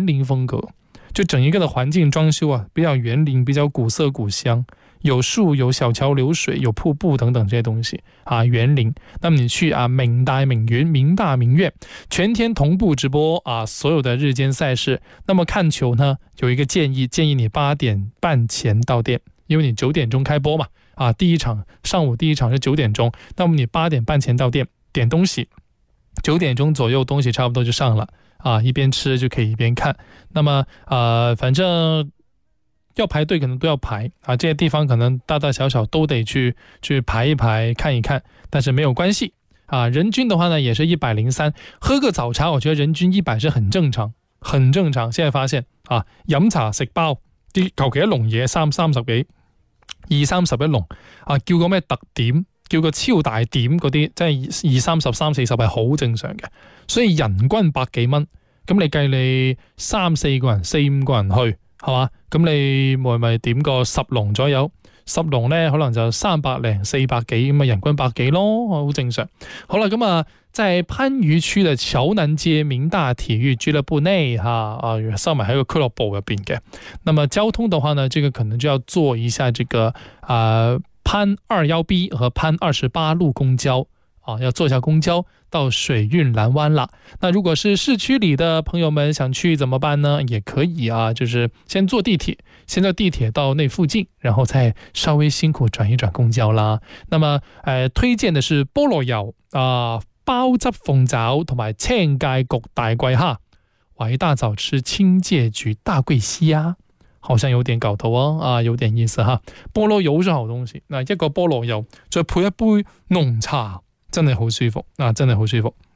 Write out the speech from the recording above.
林风格，就整一个的环境装修啊，比较园林，比较古色古香，有树，有小桥流水，有瀑布等等这些东西啊，园林。那么你去啊，明大明园，明大明院，全天同步直播啊，所有的日间赛事。那么看球呢，有一个建议你8点半前到店，因为你9点钟开播嘛，啊，上午第一场是9点钟，那么你8点半前到店点东西，9点钟左右东西差不多就上了啊，一边吃就可以一边看。那么反正要排队可能都要排啊，这些地方可能大大小小都得去排一排看一看，但是没有关系啊。人均的话呢也是103，喝个早茶我觉得人均100是很正常，很正常。現在發現啊，飲茶食包啲求其一籠嘢30幾20-30一籠啊，叫個咩特點，叫個超大點嗰啲，即係20-30、30-40係好正常嘅。所以人均100幾蚊，咁你計你3-4個人、4-5個人去，係嘛？咁你咪點個10籠左右，10籠呢可能就300零400幾咁啊，人均100幾咯，好正常。好啦，咁啊，在番禺區的橋南街明大體育俱樂部內收埋喺個俱樂部入邊嘅。那麼交通的話呢，這個可能就要做一下這個潘21B 和潘28路公交啊，要坐下公交到水運藍灣啦。那如果是市區裡的朋友們想去怎麼辦呢？也可以啊，就是先坐地鐵到那附近，然後再稍微辛苦轉一轉公交啦。那麼推薦的是菠蘿油啊、鮑汁鳳爪同埋青芥焗大桂蝦。哇，一大早吃清芥焗大桂蝦，好像有點搞頭啊，有點意思哈。菠蘿油是好東西，那一個菠蘿油再配一杯濃茶，真係好舒服啊，真係好舒服。